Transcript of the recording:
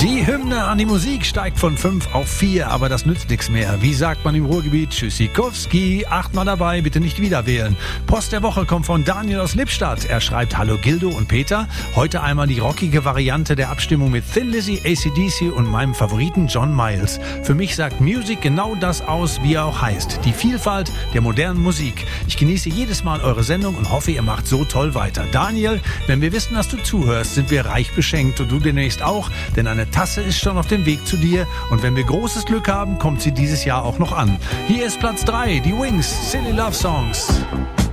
Die Hymne an die Musik steigt von 5 auf 4, aber das nützt nichts mehr. Wie sagt man im Ruhrgebiet? Tschüssikowski, 8-mal dabei, bitte nicht wieder wählen. Post der Woche kommt von Daniel aus Lippstadt. Er schreibt: Hallo Gildo und Peter. Heute einmal die rockige Variante der Abstimmung mit Thin Lizzy, AC/DC und meinem Favoriten John Miles. Für mich sagt Music genau das aus, wie er auch heißt. Die Vielfalt der modernen Musik. Ich genieße jedes Mal eure Sendung und hoffe, ihr macht so toll weiter. Daniel, wenn wir wissen, dass du zuhörst, sind wir reich beschenkt und du demnächst auch, denn eine Tasse ist schon auf dem Weg zu dir und wenn wir großes Glück haben, kommt sie dieses Jahr auch noch an. Hier ist Platz 3, die Wings, Silly Love Songs.